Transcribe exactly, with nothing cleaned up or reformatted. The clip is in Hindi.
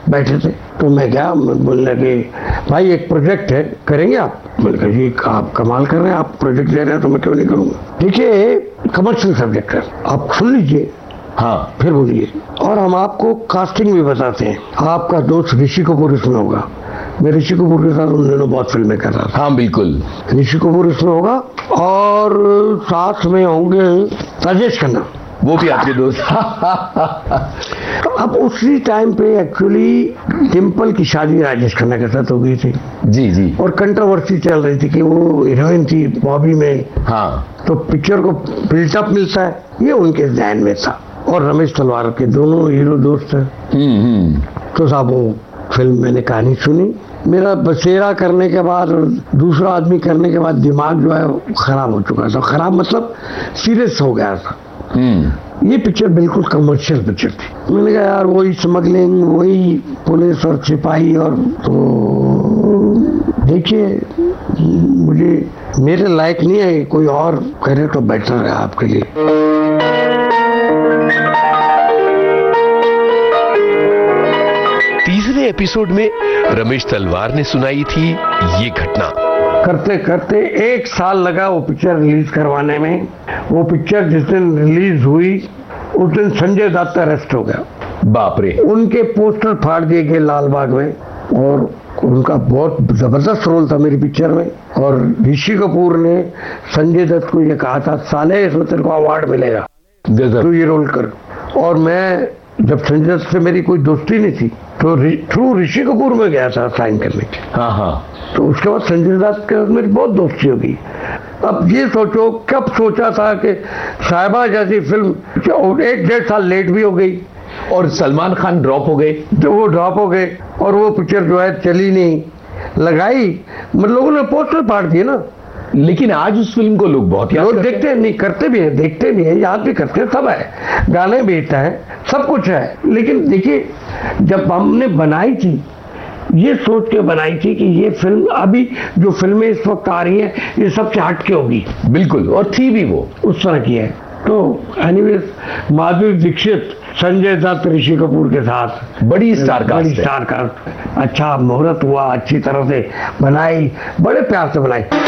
बैठे थे। तो मैं गया, बोलने लगे भाई एक प्रोजेक्ट है, करेंगे आप? मैंने कहा जी आप कमाल कर रहे हैं, आप प्रोजेक्ट ले रहे हैं तो मैं क्यों नहीं करूँगा। देखिए कमर्शियल सब्जेक्ट है, आप सुन लीजिए, हाँ फिर बोलिए, और हम आपको कास्टिंग भी बताते हैं। आपका दोस्त ऋषि कपूर इसमें होगा। मैं ऋषि कपूर के साथ उन दिनों बहुत फिल्में कर रहा था। हाँ बिल्कुल, ऋषि कपूर इसमें होगा और साथ में होंगे राजेश खन्ना, वो भी आपके दोस्त। अब उसी टाइम पे एक्चुअली डिम्पल की शादी राजेश खन्ना के साथ हो गई थी। जी जी। और कंट्रोवर्सी चल रही थी कि वो हीरोइन थी बॉबी में, हाँ, तो पिक्चर को बिल्टअप मिलता है, ये उनके ध्यान में था। और रमेश तलवार के दोनों हीरो दोस्त हैं। हम्म तो साहब वो फिल्म मैंने कहानी सुनी, मेरा बसेरा करने के बाद दूसरा आदमी करने के बाद दिमाग जो है खराब हो चुका था। खराब मतलब सीरियस हो गया था। ये पिक्चर बिल्कुल कमर्शियल पिक्चर थी। मैंने कहा यार वही स्मगलिंग, वही पुलिस और सिपाही, और तो देखिए मुझे मेरे लायक नहीं है, कोई और करे तो बेटर है आपके लिए। तीसरे एपिसोड में रमेश तलवार ने सुनाई थी ये घटना। करते करते एक साल लगा वो पिक्चर रिलीज करवाने में। वो पिक्चर जिस दिन रिलीज हुई उस दिन संजय दत्त अरेस्ट हो गया। बाप रे। उनके पोस्टर फाड़ दिए गए लाल बाग में, और उनका बहुत जबरदस्त रोल था मेरी पिक्चर में। और ऋषि कपूर ने संजय दत्त को ये कहा था साले इसमें तेरे को अवार्ड मिलेगा, तू ये रोल कर। और मैं जब संजय दत्त से मेरी कोई दोस्ती नहीं थी तो थ्रू ऋषि कपूर में गया था साइन करने के। हाँ हाँ। तो उसके बाद संजय दत्त के मेरी बहुत दोस्ती होगी। अब ये सोचो कब सोचा था कि साहिबा जैसी फिल्म एक डेढ़ साल लेट भी हो गई और सलमान खान ड्रॉप हो गए, तो वो ड्रॉप हो गए और वो पिक्चर जो है चली नहीं, लगाई, मतलब लोगों ने पोस्टर फाड़ दिए ना। लेकिन आज उस फिल्म को लोग बहुत याद लोग देखते हैं, नहीं करते भी हैं, देखते भी हैं, याद भी करते हैं, सब है, गाने भी है, सब कुछ है। लेकिन देखिए जब हमने बनाई थी ये सोच के बनाई थी कि ये फिल्म, अभी जो फिल्में इस वक्त आ रही हैं ये सबसे हटके होगी। बिल्कुल, और थी भी वो उस तरह की है। तो एनीवेज माधुरी दीक्षित, संजय दत्त, ऋषि कपूर के साथ बड़ी स्टार कास्ट, बड़ी स्टार कास्ट। अच्छा मुहूर्त हुआ, अच्छी तरह से बनाई, बड़े प्यार से बनाई।